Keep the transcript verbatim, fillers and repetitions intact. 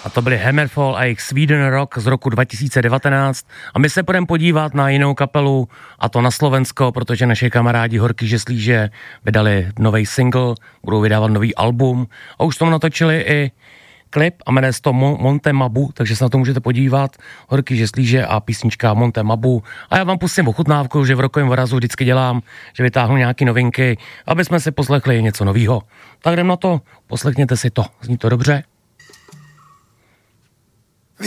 A to byly Hammerfall a jejich Sweden Rock z roku dva tisíce devatenáct. A my se půjdeme podívat na jinou kapelu, a to na Slovensko, protože naše kamarádi Horky žeslíže vydali nový single, budou vydávat nový album a už tomu natočili i klip a jmenuje se to Monte Mabu, takže se na to můžete podívat. Horky žeslíže a písnička Monte Mabu. A já vám pustím ochutnávku, že v rokovém vorazu vždycky dělám, že vytáhnu nějaký novinky, aby jsme si poslechli něco novýho. Tak jdem na to, poslechněte si to. Zní to dobře?